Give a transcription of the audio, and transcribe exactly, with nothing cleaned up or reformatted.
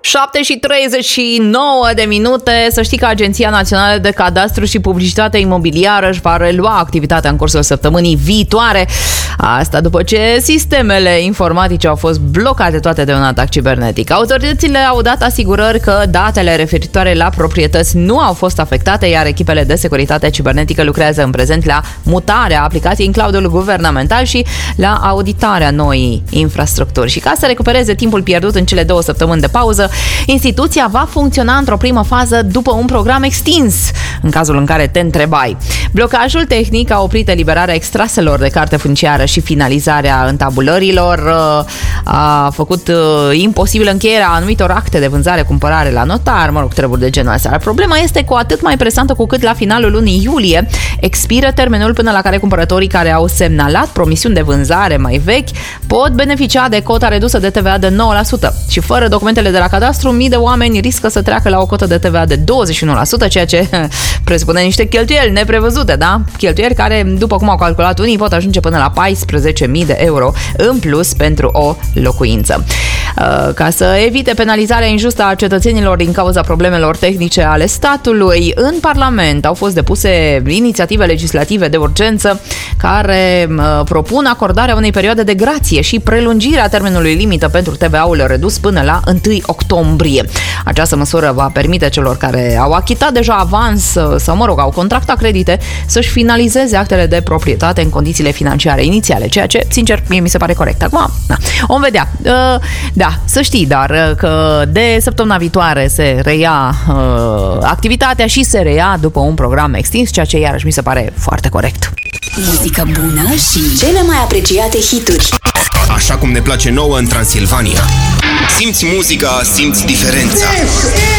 șapte și treizeci și nouă de minute. Să știi că Agenția Națională de Cadastru și Publicitate Imobiliară își va relua activitatea în cursul săptămânii viitoare. Asta după ce sistemele informatice au fost blocate toate de un atac cibernetic. Autoritățile au dat asigurări că datele referitoare la proprietăți nu au fost afectate, iar echipele de securitate cibernetică lucrează în prezent la mutarea aplicației în cloudul guvernamental și la auditarea noii infrastructuri. Și ca să recupereze timpul pierdut în cele două săptămâni de pauză, instituția va funcționa într-o primă fază după un program extins, în cazul în care te întrebai. Blocajul tehnic a oprit eliberarea extraselor de carte funciară și finalizarea întabulărilor, a făcut imposibil încheierea anumitor acte de vânzare-cumpărare la notar, mă rog, treburi de genul ăsta. Problema este cu atât mai presantă cu cât la finalul lunii iulie expiră termenul până la care cumpărătorii care au semnalat promisiuni de vânzare mai vechi pot beneficia de cota redusă de T V A de nouă la sută. Și fără documentele de la cadastru, mii de oameni riscă să treacă la o cotă de T V A de douăzeci și unu la sută, ceea ce presupune niște cheltuieli neprevăzute, da? Cheltuieli care, după cum au calculat unii, pot ajunge până la paisprezece mii de euro în plus pentru o locuință. Ca să evite penalizarea injustă a cetățenilor din cauza problemelor tehnice ale statului, în Parlament au fost depuse inițiative legislative de urgență care propun acordarea unei perioade de grație și prelungirea termenului limită pentru T V A-ul redus până la întâi octombrie. Această măsură va permite celor care au achitat deja avans sau, mă rog, au contractat credite să-și finalizeze actele de proprietate în condițiile financiare inițiale, ceea ce, sincer, mie mi se pare corect. Acum, na, vom vedea. Da, să știi, dar că de săptămâna viitoare se reia activitatea și se reia după un program extins, ceea ce iarăși mi se pare foarte corect. Muzică bună și cele mai apreciate hituri. Așa cum ne place nouă în Transilvania. Simți muzica, simți diferența.